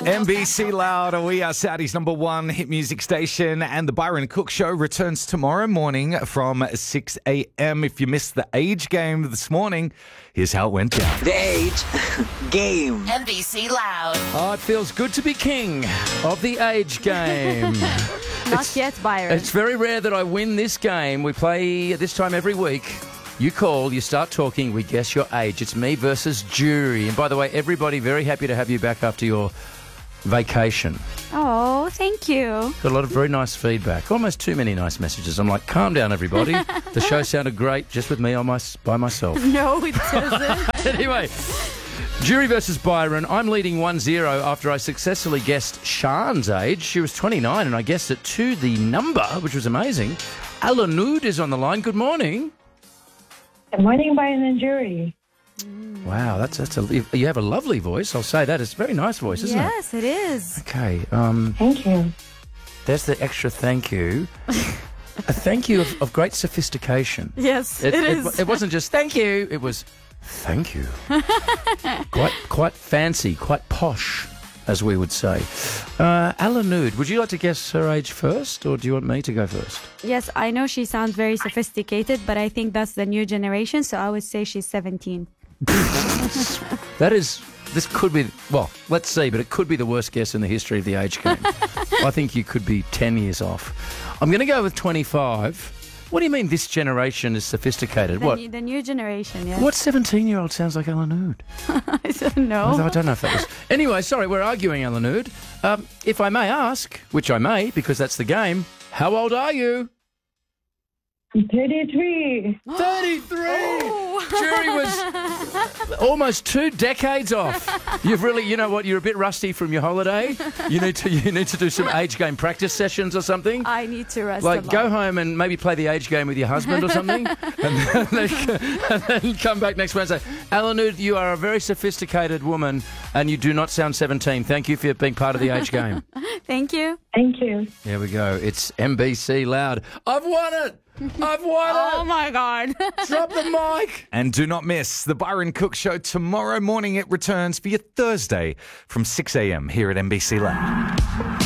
NBC Loud, we are Saudi's number one hit music station, and the Byron Cook Show returns tomorrow morning from 6 a.m. If you missed the age game this morning, here's how it went down. The age game. NBC Loud. Oh, it feels good to be king of the age game. Not yet, Byron. It's very rare that I win this game. We play this time every week. You call, you start talking, we guess your age. It's me versus jury. And by the way, everybody, very happy to have you back after your vacation. Oh, thank you. Got a lot of very nice feedback. Almost too many nice messages. I'm like, calm down, everybody. The show sounded great just with me by myself. No, it doesn't. Anyway, jury versus Byron. I'm leading 1-0 after I successfully guessed Sian's age. She was 29 and I guessed it to the number, which was amazing. Alanud is on the line. Good morning. Good morning, Byron and jury. Wow, you have a lovely voice. I'll say that. It's a very nice voice, isn't it? Yes, it is. Okay. Thank you. There's the extra thank you. A thank you of great sophistication. Yes, it is. It wasn't just thank you. It was thank you. quite fancy, quite posh, as we would say. Alanud, would you like to guess her age first, or do you want me to go first? Yes, I know she sounds very sophisticated, but I think that's the new generation, so I would say she's 17. This could be, well, let's see, but it could be the worst guess in the history of the age game. I think you could be 10 years off. I'm going to go with 25. What do you mean this generation is sophisticated? The new generation, yes. What 17-year-old sounds like Alanud? I don't know. I don't know if that was... Anyway, sorry, we're arguing, Alanud. If I may ask, which I may, because that's the game, how old are you? 33. 33! Jury was almost 2 decades off. You've really, you know what, you're a bit rusty from your holiday. You need to do some age game practice sessions or something. I need to rest Like, a lot. go home and maybe play the age game with your husband or something, and then come back next Wednesday. Alanud, you are a very sophisticated woman, and you do not sound 17. Thank you for being part of the age game. Thank you. Thank you. There we go. It's NBC Loud. I've won it! I've won it! Oh, my God. Drop the mic! And do not miss the Byron Cook Show tomorrow morning. It returns for your Thursday from 6 a.m. here at NBC Loud.